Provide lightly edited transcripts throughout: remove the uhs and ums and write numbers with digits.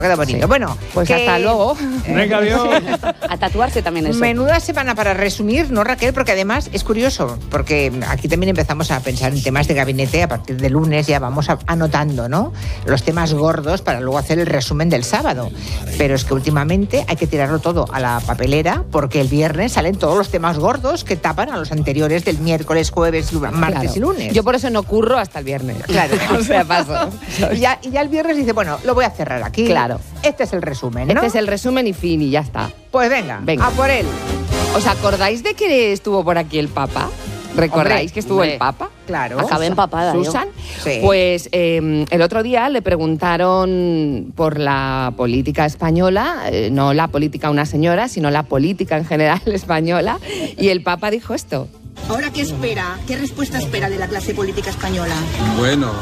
Queda bonito. Bueno, pues hasta luego. Venga, adiós. A tatuarse también eso. Menuda semana para resumir, ¿no, Raquel? Porque además es curioso, porque aquí también empezamos a pensar en temas de gabinete. A partir de lunes ya vamos anotando, ¿no?, los temas gordos para luego hacer el resumen del sábado. Pero es que últimamente hay que tirarlo todo a la papelera, porque el viernes salen todos los temas gordos que tapan a los anteriores del miércoles, jueves, martes y lunes. Yo por eso no curro hasta el viernes. Claro. O sea, paso. Y ya el viernes dice, bueno, lo voy a cerrar aquí. Claro. Este es el resumen, ¿no? Este es el resumen y fin, y ya está. Pues venga, Venga. a por él. ¿Os acordáis de que estuvo por aquí el Papa? ¿Recordáis que estuvo el Papa? Claro. Acabé empapada Susan. Sí. Pues el otro día le preguntaron por la política española, no la política una señora, sino la política en general española, y el Papa dijo esto. ¿Ahora qué espera? ¿Qué respuesta espera de la clase política española? Bueno,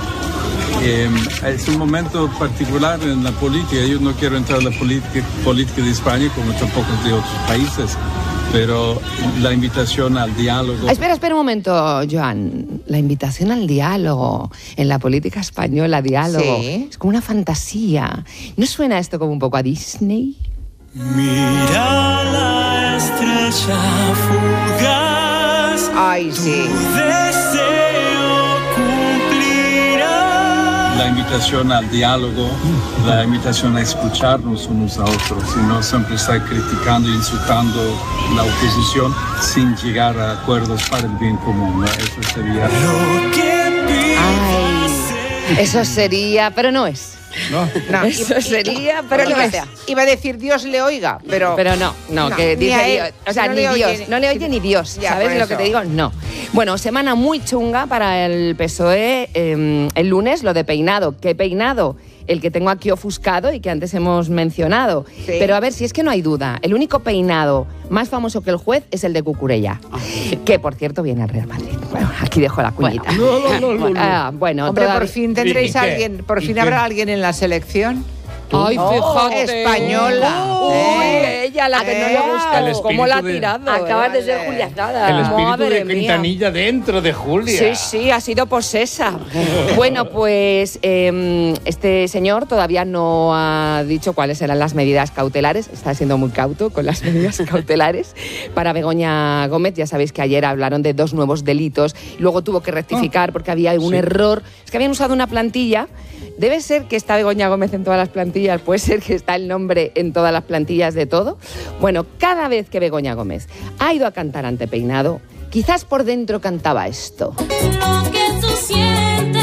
es un momento particular en la política. Yo no quiero entrar en la política de España como tampoco de otros países, pero la invitación al diálogo... Espera un momento, Joan. La invitación al diálogo en la política española, diálogo. Sí. Es como una fantasía. ¿No suena esto como un poco a Disney? Mira la estrella fugaz. Ay, sí. Deseo cumplirá. La invitación al diálogo, la invitación a escucharnos unos a otros y no siempre estar criticando e insultando la oposición sin llegar a acuerdos para el bien común, ¿no? Eso sería... Lo que Ay, eso sería, pero no es. No, Eso sería, pero no es. Iba a decir Dios le oiga, pero no, que ni dice a él, Dios. O sea, no ni le Dios. oye, No le oye ni Dios. Ya, ¿Sabes por lo que eso. te digo? No. Bueno, semana muy chunga para el PSOE. El lunes, lo de peinado. ¿Qué peinado? El que tengo aquí ofuscado y que antes hemos mencionado. Sí. Pero a ver, si es que no hay duda, el único peinado más famoso que el juez es el de Cucurella, que por cierto viene al Real Madrid. Bueno, aquí dejo la cuñita. Bueno, hombre, todavía... por fin tendréis a ¿Y qué? alguien, por ¿Y fin qué? habrá alguien en la selección. Ay, fíjate. Española. Uy, ella, la que no le El gusta. espíritu ¿Cómo la ha de- tirado? Acabas de ser juliazada. El espíritu Madre de mía. Quintanilla dentro de Julia. Sí, ha sido posesa. Bueno, pues este señor todavía no ha dicho cuáles eran las medidas cautelares. Está siendo muy cauto con las medidas cautelares. Para Begoña Gómez, ya sabéis que ayer hablaron de 2 nuevos delitos. Luego tuvo que rectificar porque había un error. Es que habían usado una plantilla. Debe ser que está Begoña Gómez en todas las plantillas, puede ser que está el nombre en todas las plantillas de todo. Bueno, cada vez que Begoña Gómez ha ido a cantar ante Peinado, quizás por dentro cantaba esto. Lo que tú sientes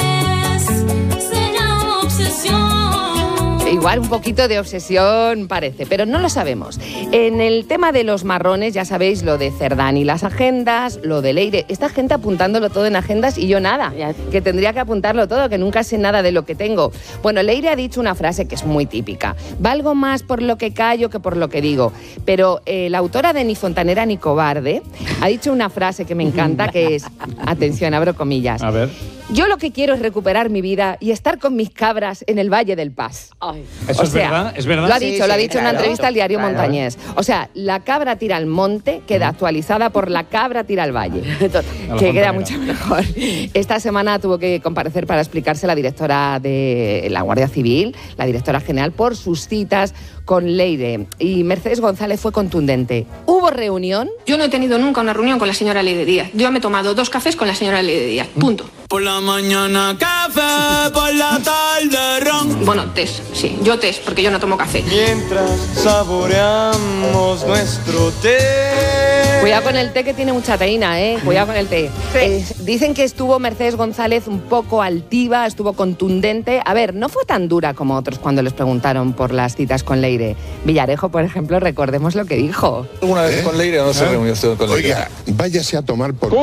se llama obsesión. Igual un poquito de obsesión parece, pero no lo sabemos. En el tema de los marrones, ya sabéis lo de Cerdán y las agendas, lo de Leire. Esta gente apuntándolo todo en agendas y yo nada, que tendría que apuntarlo todo, que nunca sé nada de lo que tengo. Bueno, Leire ha dicho una frase que es muy típica. Valgo más por lo que callo que por lo que digo. Pero la autora de Ni Fontanera ni Cobarde ha dicho una frase que me encanta, que es, atención, abro comillas. A ver. Yo lo que quiero es recuperar mi vida y estar con mis cabras en el Valle del Paz. ¿Eso O es sea, verdad? ¿Es verdad? Lo ha Sí, dicho, lo ha sí, dicho en claro, una entrevista al diario claro. Montañés. O sea, la cabra tira al monte queda actualizada por la cabra tira al valle. Que queda mucho mejor. Esta semana tuvo que comparecer para explicarse la directora de la Guardia Civil, la directora general, por sus citas con Leire. Y Mercedes González fue contundente. ¿Hubo reunión? Yo no he tenido nunca una reunión con la señora Leire Díaz. Yo me he tomado 2 cafés con la señora Leire Díaz. Punto. Por la mañana café, por la tarde ron. Bueno, test, sí. Yo test, porque yo no tomo café. Mientras saboreamos nuestro té. Cuidado con el té, que tiene mucha teína, ¿eh? Cuidado con el té. Dicen que estuvo Mercedes González un poco altiva, estuvo contundente. A ver, no fue tan dura como otros cuando les preguntaron por las citas con Leire. Villarejo, por ejemplo, recordemos lo que dijo. ¿Alguna vez con Leire o no se reunió usted con Leire? Oiga, váyase a tomar por...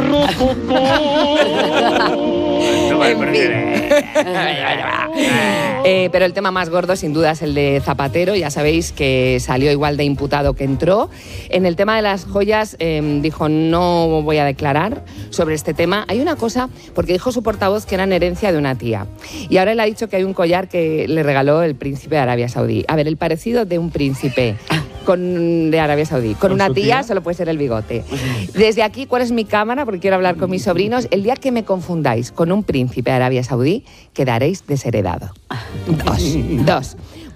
En fin. Pero el tema más gordo sin duda es el de Zapatero. Ya sabéis que salió igual de imputado que entró. En el tema de las joyas dijo no voy a declarar sobre este tema. Hay una cosa, porque dijo su portavoz que eran herencia de una tía. Y ahora él ha dicho que hay un collar que le regaló el príncipe de Arabia Saudí. A ver, el parecido de un príncipe de Arabia Saudí. Con una su tía tía? solo puede ser el bigote. Desde aquí, ¿cuál es mi cámara? Porque quiero hablar con mis sobrinos. El día que me confundáis con un príncipe de Arabia Saudí, quedaréis desheredado. Dos.